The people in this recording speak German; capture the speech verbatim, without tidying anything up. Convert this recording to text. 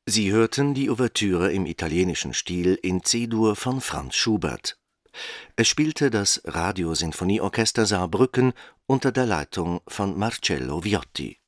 Sie hörten die Ouvertüre im italienischen Stil in C-Dur von Franz Schubert. Es spielte das Radiosinfonieorchester Saarbrücken unter der Leitung von Marcello Viotti.